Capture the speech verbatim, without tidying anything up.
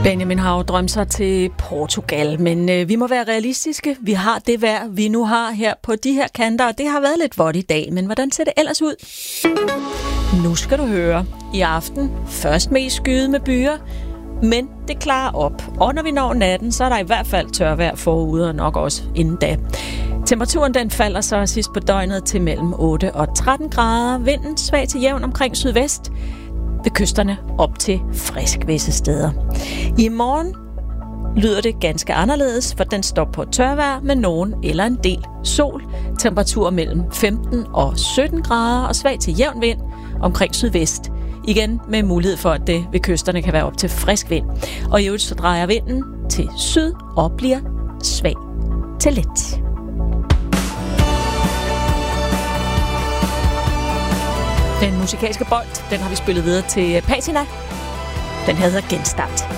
Benjamin har jo drømt sig til Portugal, men øh, vi må være realistiske. Vi har det vejr, vi nu har her på de her kanter, og det har været lidt vådt i dag, men hvordan ser det ellers ud? Nu skal du høre. I aften først mest skyet med byer, men det klarer op. Og når vi når natten, så er der i hvert fald tørvejr forude, og nok også inden da. Temperaturen den falder så sidst på døgnet til mellem otte og tretten grader. Vinden svag til jævn omkring sydvest. Ved kysterne op til frisk visse steder. I morgen lyder det ganske anderledes, for den står på tørvejr med nogen eller en del sol. Temperatur mellem femten og sytten grader og svag til jævn vind omkring sydvest. Igen med mulighed for, at det ved kysterne kan være op til frisk vind. Og i øvrigt så drejer vinden til syd og bliver svag til let. Den musikalske bold, den har vi spillet videre til Patina. Den hedder Genstart.